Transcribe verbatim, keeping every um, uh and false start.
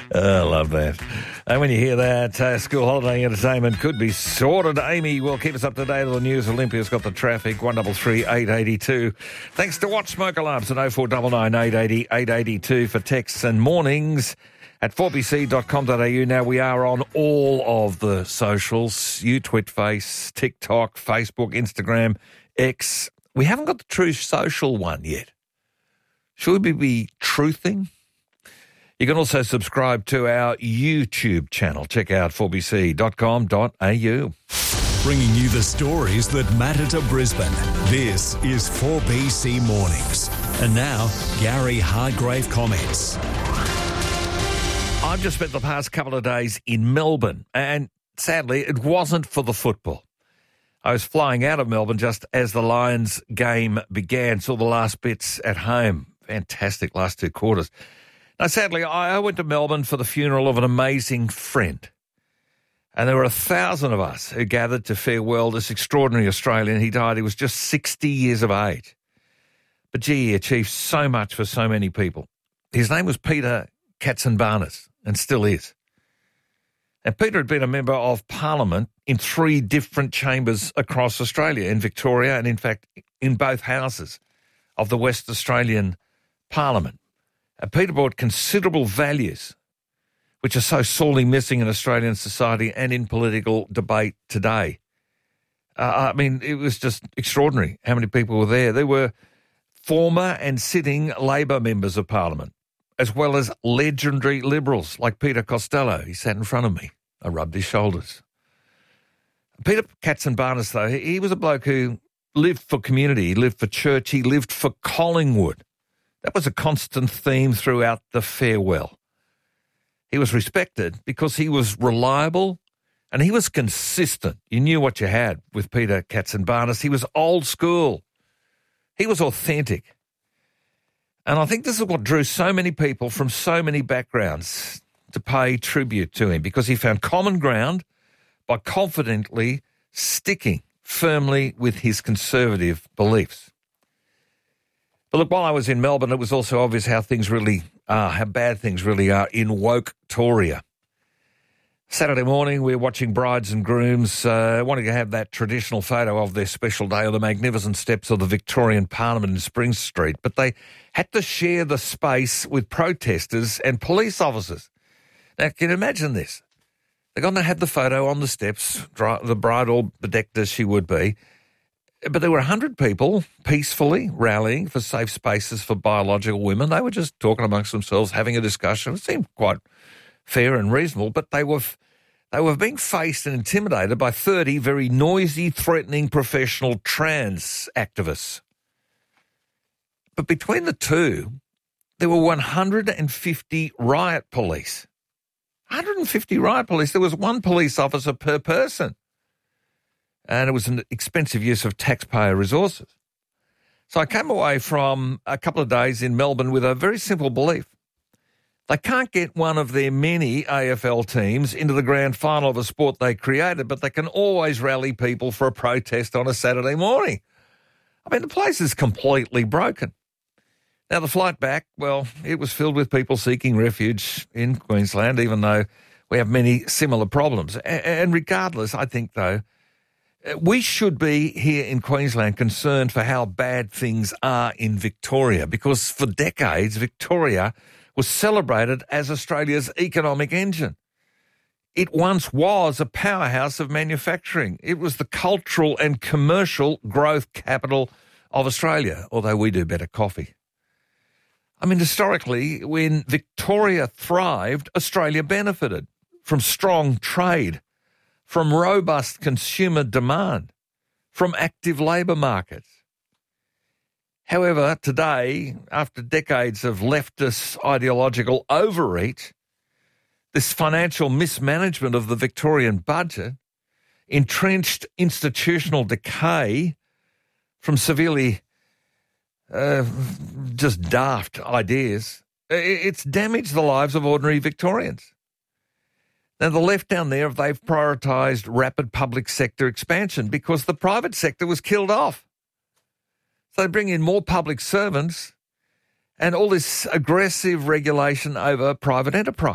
I love that. And when you hear that, uh, school holiday entertainment could be sorted. Amy will keep us up to date on the news. Olympia's got the traffic, one double three eight eight two. Thanks to Watch Smoke Alarms at oh four nine nine eight eight zero eight eight two for texts and mornings at four b c dot com dot a u. Now, we are on all of the socials, you Twitface, TikTok, Facebook, Instagram, X. We haven't got the True Social one yet. Should we be truthing? You can also subscribe to our YouTube channel. Check out four b c dot com dot a u. Bringing you the stories that matter to Brisbane. This is four B C Mornings. And now, Gary Hargrave comments. I've just spent the past couple of days in Melbourne, and sadly, it wasn't for the football. I was flying out of Melbourne just as the Lions game began, saw the last bits at home. Fantastic last two quarters. Now, sadly, I went to Melbourne for the funeral of an amazing friend. And there were a thousand of us who gathered to farewell this extraordinary Australian. He died, he was just sixty years of age. But gee, he achieved so much for so many people. His name was Peter Katzenbarnis, and still is. And Peter had been a member of Parliament in three different chambers across Australia, in Victoria and, in fact, in both houses of the West Australian Parliament. And Peter brought considerable values, which are so sorely missing in Australian society and in political debate today. Uh, I mean, it was just extraordinary how many people were there. There were former and sitting Labor members of Parliament, as well as legendary Liberals like Peter Costello. He sat in front of me. I rubbed his shoulders. Peter Katzenbarnis, though, he was a bloke who lived for community, he lived for church, he lived for Collingwood. That was a constant theme throughout the farewell. He was respected because he was reliable and he was consistent. You knew what you had with Peter Katzenbarnis. He was old school. He was authentic. And I think this is what drew so many people from so many backgrounds to pay tribute to him, because he found common ground by confidently sticking firmly with his conservative beliefs. But look, while I was in Melbourne, it was also obvious how things really are, how bad things really are in woke-toria. Saturday morning, we were watching brides and grooms uh, wanting to have that traditional photo of their special day on the magnificent steps of the Victorian Parliament in Spring Street, but they had to share the space with protesters and police officers. Now, can you imagine this? They're going to have the photo on the steps, the bride all bedecked as she would be, but there were one hundred people peacefully rallying for safe spaces for biological women. They were just talking amongst themselves, having a discussion. It seemed quite fair and reasonable, but they were they were being faced and intimidated by thirty very noisy, threatening professional trans activists. But between the two, there were one hundred fifty riot police. one hundred fifty riot police. There was one police officer per person. And it was an expensive use of taxpayer resources. So I came away from a couple of days in Melbourne with a very simple belief. They can't get one of their many A F L teams into the grand final of a sport they created, but they can always rally people for a protest on a Saturday morning. I mean, the place is completely broken. Now, the flight back, well, it was filled with people seeking refuge in Queensland, even though we have many similar problems. And regardless, I think, though, we should be here in Queensland concerned for how bad things are in Victoria, because for decades, Victoria was celebrated as Australia's economic engine. It once was a powerhouse of manufacturing. It was the cultural and commercial growth capital of Australia, although we do better coffee. I mean, historically, when Victoria thrived, Australia benefited from strong trade, from robust consumer demand, from active labour markets. However, today, after decades of leftist ideological overreach, this financial mismanagement of the Victorian budget, entrenched institutional decay from severely uh, just daft ideas, it's damaged the lives of ordinary Victorians. Now, the left down there, they've prioritised rapid public sector expansion because the private sector was killed off. So they bring in more public servants and all this aggressive regulation over private enterprise.